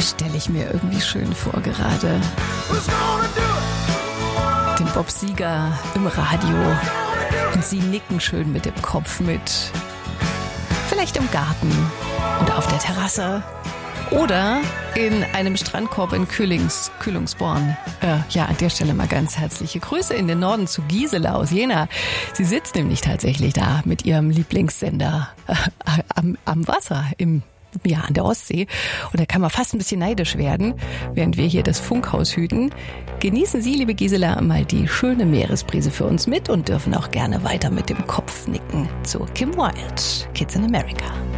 stelle ich mir irgendwie schön vor gerade. Den Bob Seger im Radio. Und Sie nicken schön mit dem Kopf mit. Vielleicht im Garten oder auf der Terrasse. Oder in einem Strandkorb in Kühlungsborn. Ja, an der Stelle mal ganz herzliche Grüße in den Norden zu Gisela aus Jena. Sie sitzt nämlich tatsächlich da mit ihrem Lieblingssender am Wasser an der Ostsee. Und da kann man fast ein bisschen neidisch werden, während wir hier das Funkhaus hüten. Genießen Sie, liebe Gisela, mal die schöne Meeresbrise für uns mit und dürfen auch gerne weiter mit dem Kopf nicken zu Kim Wilde, Kids in America.